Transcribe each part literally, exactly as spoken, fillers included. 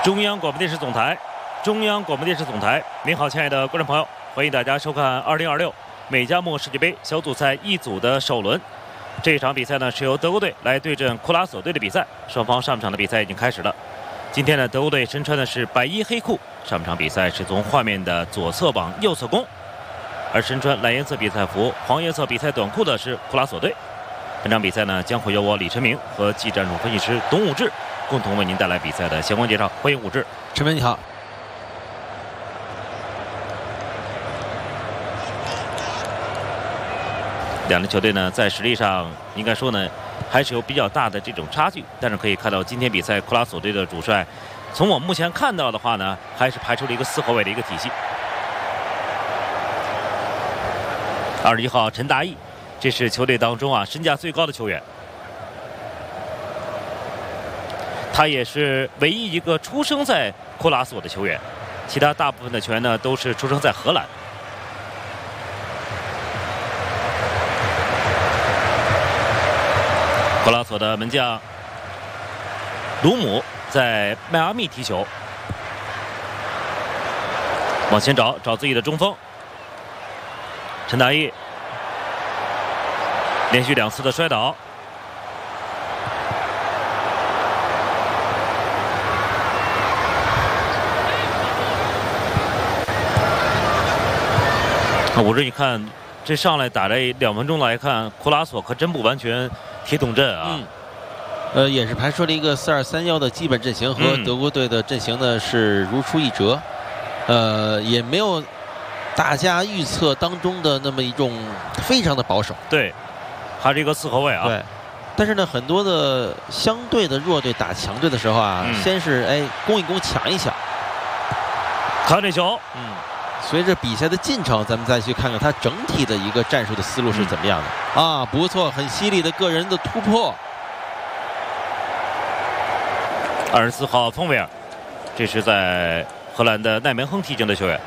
中央广播电视总台，中央广播电视总台，您好，亲爱的观众朋友，欢迎大家收看二零二六美加墨世界杯小组赛一组的首轮。这一场比赛呢是由德国队来对阵库拉索队的比赛，双方上半场的比赛已经开始了。今天呢，德国队身穿的是白衣黑裤，上半场比赛是从画面的左侧往右侧攻，而身穿蓝颜色比赛服、黄颜色比赛短裤的是库拉索队。本场比赛呢，将会由我李晨明和技战术分析师董武志共同为您带来比赛的相关介绍。欢迎武志。 陈文你好。 两支球队呢，在实力上应该说呢，还是有比较大的这种差距。但是可以看到，今天比赛库拉索队的主帅，从我目前看到的话呢，还是排出了一个四后卫的一个体系。二十一号陈大义，这是球队当中啊身价最高的球员。他也是唯一一个出生在库拉索的球员，其他大部分的球员呢都是出生在荷兰。库拉索的门将鲁姆在迈阿密踢球，往前找找自己的中锋陈大义，连续两次的摔倒。我这一看，这上来打这两分钟来看，库拉索可真不完全铁桶阵啊。 嗯，呃，也是排出了一个四二三一的基本阵型，和德国队的阵型呢是如出一辙。呃，也没有大家预测当中的那么一种非常的保守。 对，还是一个四后卫啊。 对，但是呢，很多的相对的弱队打强队的时候啊， 嗯、 先是哎攻一攻，抢一抢。 看这球， 嗯。随着比赛的进程，咱们再去看看他整体的一个战术的思路是怎么样的、嗯、啊！不错，很犀利的个人的突破。 二十四号丰维尔，这是在荷兰的奈门亨踢球的球员。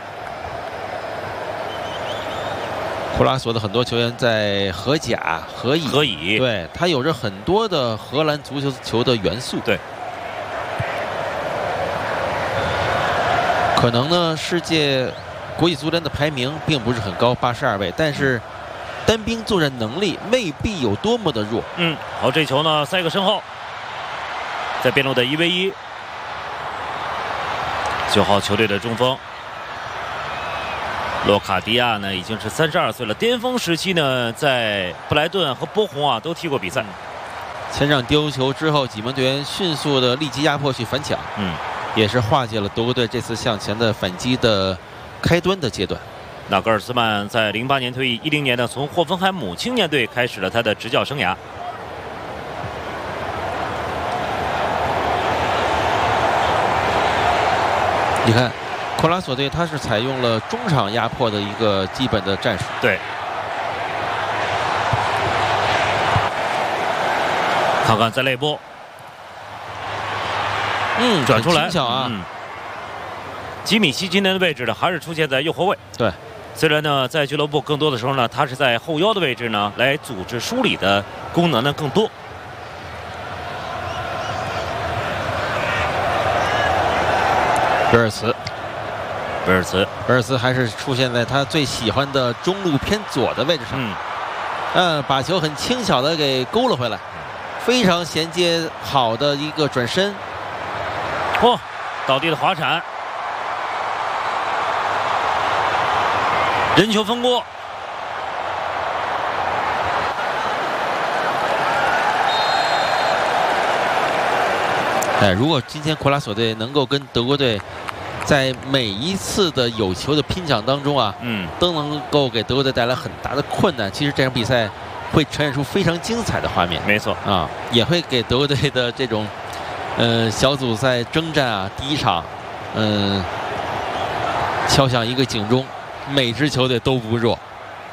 库拉索的很多球员在荷甲、荷乙， 荷乙， 对他有着很多的荷兰足球球的元素。 对， 可能呢，世界国际足联的排名并不是很高，八十二位，但是单兵作战能力未必有多么的弱。 嗯，好，这球呢塞个身后，在边路的一 v 一，九号球队的中锋洛卡迪亚呢已经是三十二岁了，巅峰时期呢在布莱顿和波鸿啊都踢过比赛。嗯、 前场丢球之后，几名队员迅速的立即压迫去反抢，嗯，也是化解了德国队这次向前的反击的开端的阶段。 纳格尔斯曼在零八年退役，一零年呢从霍芬海姆青年队开始了他的执教生涯。 你看，库拉索队他是采用了中场压迫的一个基本的战术。 对，看看在内部， 嗯， 转出来， 很轻巧啊。 嗯吉米希今天的位置呢，还是出现在右后卫。 对， 虽然呢，在俱乐部更多的时候呢，他是在后腰的位置呢，来组织梳理的功能呢更多。 贝尔茨， 贝尔茨， 贝尔茨还是出现在他最喜欢的中路偏左的位置上。 嗯， 嗯，把球很轻巧的给勾了回来，非常衔接好的一个转身。 嚯、哦，倒地的滑铲。人球分过， 哎，如果今天库拉索队能够跟德国队在每一次的有球的拼抢当中啊， 嗯， 都能够给德国队带来很大的困难，其实这场比赛会呈现出非常精彩的画面。 没错啊，也会给德国队的这种呃小组赛征战啊，第一场，嗯、呃，敲响一个警钟。每支球队都不弱，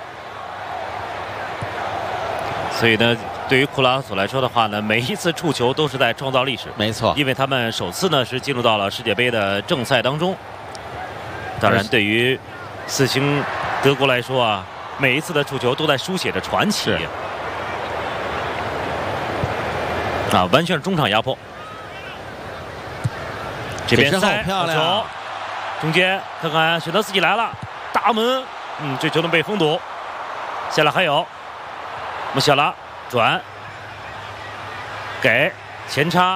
所以呢，对于库拉索来说的话呢，每一次触球都是在创造历史。 没错， 因为他们首次呢是进入到了世界杯的正赛当中。当然，对于四星德国来说啊，每一次的触球都在书写着传奇。啊，完全是中场压迫。 这边塞好漂亮、啊， 中间看看选择自己来了，大门，嗯，这球呢被封堵。下来还有穆西亚拉转给前插，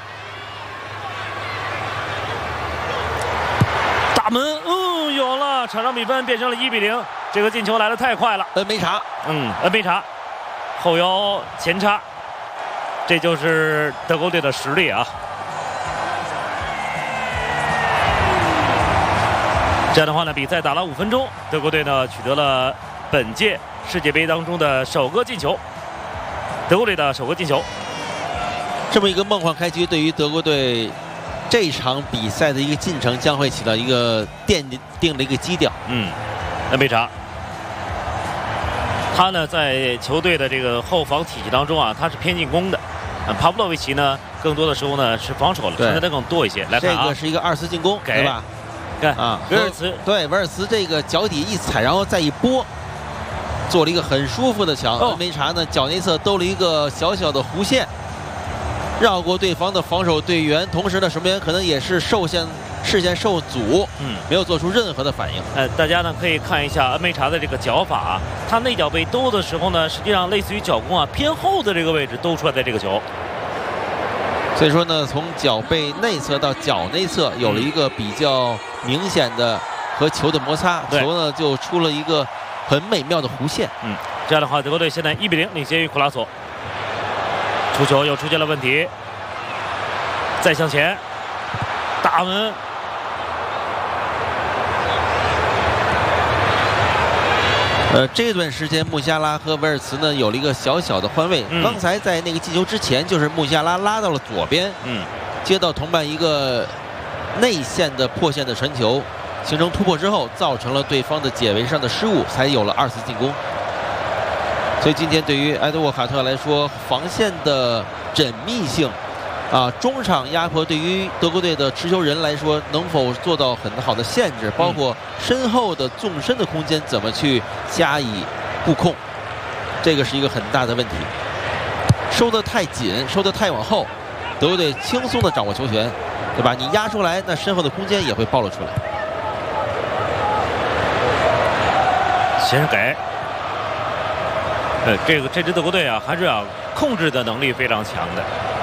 大门，嗯，有了，场上比分变成了一比零。这个进球来得太快了， 恩梅查， 嗯，恩梅查后腰前插，这就是德国队的实力啊。这样的话呢，比赛打了五分钟，德国队呢取得了本届世界杯当中的首个进球，德国队的首个进球。 这么一个梦幻开局，对于德国队这场比赛的一个进程将会起到一个奠定的一个基调。 嗯，恩贝查，他呢在球队的这个后防体系当中啊，他是偏进攻的。啊，帕布洛维奇呢，更多的时候呢是防守了，传的更多一些。来看啊， 这个是一个二次进攻，对吧？ 看啊， 维尔茨， 对，维尔茨这个脚底一踩，然后再一拨，做了一个很舒服的墙。恩梅查呢，脚内侧兜了一个小小的弧线，绕过对方的防守队员，同时呢，守门员可能也是受限视线受阻，嗯，没有做出任何的反应。 呃，大家呢可以看一下恩梅查的这个脚法，他内脚被兜的时候呢，实际上类似于脚弓啊偏后的这个位置兜出来的这个球。 所以说呢，从脚背内侧到脚内侧有了一个比较明显的和球的摩擦，球呢就出了一个很美妙的弧线。 嗯，这样的话，德国队现在一比零领先于库拉索。出球又出现了问题，再向前，大门。 呃，这段时间穆西亚拉和维尔茨呢有了一个小小的换位。嗯、刚才在那个进球之前，就是穆西亚拉拉到了左边，嗯，接到同伴一个内线的破线的传球，形成突破之后，造成了对方的解围上的失误，才有了二次进攻。所以今天对于埃德沃卡特来说，防线的缜密性。啊，中场压迫对于德国队的持球人来说，能否做到很好的限制？包括身后的纵深的空间怎么去加以布控，这个是一个很大的问题。收得太紧，收得太往后，德国队轻松的掌握球权，对吧？你压出来，那身后的空间也会暴露出来。 先给，呃，这个这支德国队啊，还是啊控制的能力非常强的。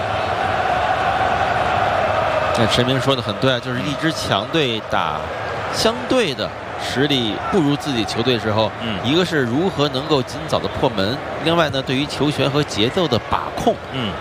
那陈明说的很对啊，就是一支强队打相对的实力不如自己球队的时候，嗯，一个是如何能够尽早的破门，另外呢，对于球权和节奏的把控，嗯，